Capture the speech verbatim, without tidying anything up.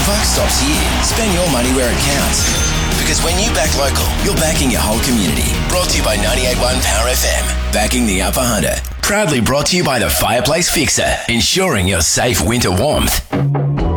buck stops here. Spend your money where it counts. Because when you back local, you're backing your whole community. Brought to you by ninety-eight point one Power F M. Backing the Upper Hunter. Proudly brought to you by the Fireplace Fixer. Ensuring your safe winter warmth.